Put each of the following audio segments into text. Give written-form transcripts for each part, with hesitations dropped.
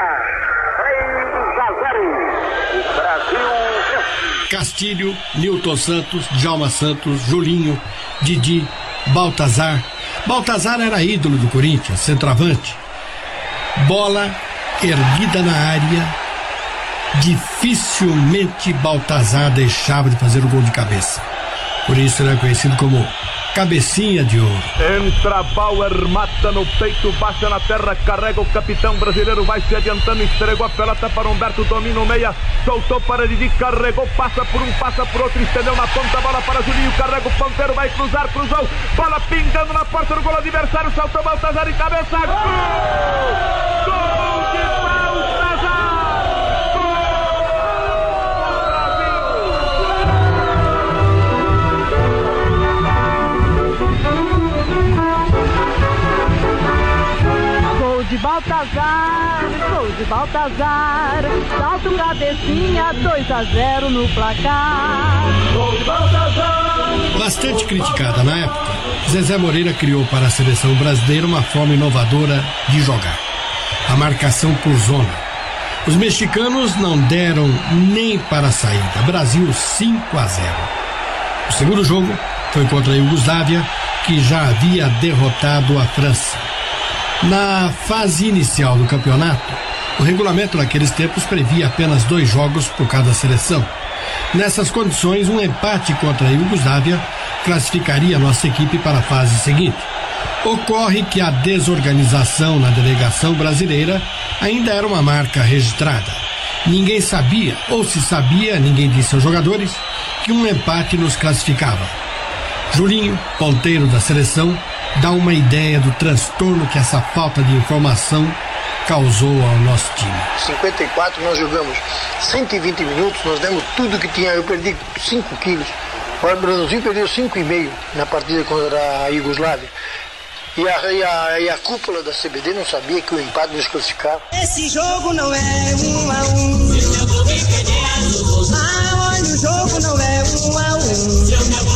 3-0. O Brasil. Castilho, Nilton Santos, Djalma Santos, Julinho, Didi, Baltazar. Baltazar era ídolo do Corinthians, centroavante. Bola erguida na área, dificilmente Baltazar deixava de fazer o gol de cabeça. Por isso ele é conhecido como Cabecinha de Ouro. Entra Bauer, mata no peito, baixa na terra, carrega o capitão brasileiro, vai se adiantando, entregou a pelota para Humberto, domina o meia, soltou para Didi, carregou, passa por um, passa por outro, estendeu na ponta, bola para Julinho, carrega o ponteiro, vai cruzar, cruzou, bola pingando na porta do gol adversário, saltou Baltazar em cabeça, gol! Gol de Baltazar! Gol de Baltazar, salto Cabecinha, 2-0 no placar. Gol de Baltazar. Bastante criticada na época, Zezé Moreira criou para a seleção brasileira uma forma inovadora de jogar: a marcação por zona. Os mexicanos não deram nem para a saída. Brasil 5-0. O segundo jogo foi contra a Iugoslávia, que já havia derrotado a França. Na fase inicial do campeonato, o regulamento naqueles tempos previa apenas 2 jogos por cada seleção. Nessas condições, um empate contra a Iugoslávia classificaria a nossa equipe para a fase seguinte. Ocorre que a desorganização na delegação brasileira ainda era uma marca registrada. Ninguém sabia, ou se sabia, ninguém disse aos jogadores, que um empate nos classificava. Julinho, ponteiro da seleção, dá uma ideia do transtorno que essa falta de informação causou ao nosso time. 54 nós jogamos 120 minutos, nós demos tudo que tinha, eu perdi 5 quilos. O Brasil perdeu 5,5 na partida contra a Iugoslávia. E a cúpula da CBD não sabia que o empate nos classificava. Esse jogo não é 1-1. Olha, o jogo não é 1-1.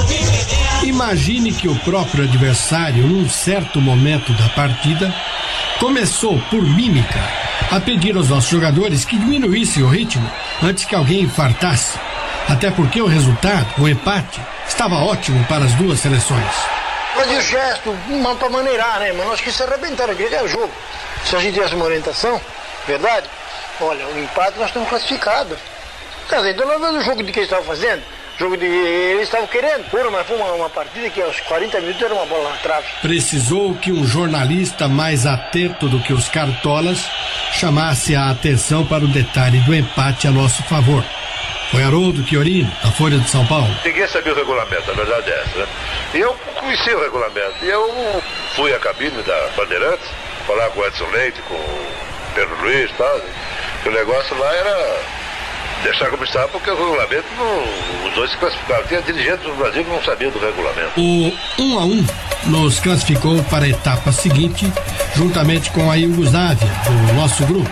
Imagine que o próprio adversário, num certo momento da partida, começou, por mímica, a pedir aos nossos jogadores que diminuíssem o ritmo antes que alguém infartasse. Até porque o resultado, o empate, estava ótimo para as duas seleções. Fazia o gesto, para maneirar, né? Mas nós que se arrebentaram aqui, era o jogo. Se a gente tivesse uma orientação, verdade? Olha, o empate nós estamos classificados. Quer dizer, então nós vemos o jogo de que eles estavam fazendo. Jogo de eles estavam querendo, mas foi uma partida que aos 40 minutos era uma bola na trave. Precisou que um jornalista mais atento do que os cartolas chamasse a atenção para o detalhe do empate a nosso favor. Foi Haroldo Chiorino, da Folha de São Paulo. Ninguém sabia o regulamento, a verdade é essa, né? E eu conheci o regulamento. E eu fui à cabine da Bandeirantes, falar com o Edson Leite, com o Pedro Luiz e tal. O negócio lá era deixar como estava, porque o regulamento, os dois se classificaram. Tinha dirigentes do Brasil que não sabiam do regulamento. O 1-1 nos classificou para a etapa seguinte, juntamente com a Iugoslávia, do nosso grupo.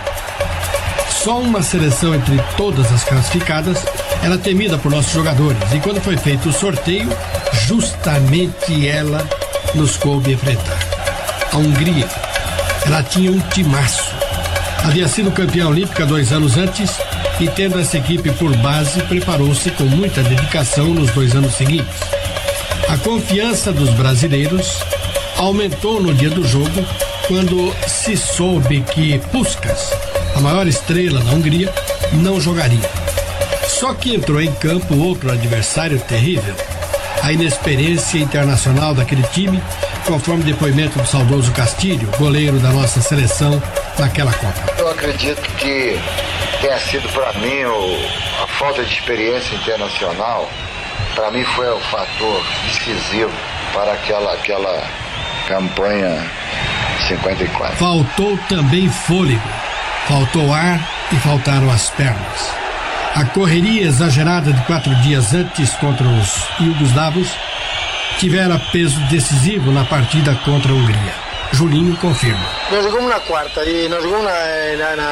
Só uma seleção entre todas as classificadas era temida por nossos jogadores. E quando foi feito o sorteio, justamente ela nos coube enfrentar. A Hungria. Ela tinha um timaço. Havia sido campeã olímpica 2 anos antes e, tendo essa equipe por base, preparou-se com muita dedicação nos 2 anos seguintes. A confiança dos brasileiros aumentou no dia do jogo quando se soube que Puskás, a maior estrela da Hungria, não jogaria. Só que entrou em campo outro adversário terrível, a inexperiência internacional daquele time, conforme depoimento do saudoso Castilho, goleiro da nossa seleção naquela Copa. Eu acredito que tenha sido para mim a falta de experiência internacional, para mim foi o fator decisivo para aquela campanha 54. Faltou também fôlego, faltou ar e faltaram as pernas. A correria exagerada de 4 dias antes contra os iugoslavos tivera peso decisivo na partida contra a Hungria. Julinho confirma. Nós jogamos na quarta e nós jogamos na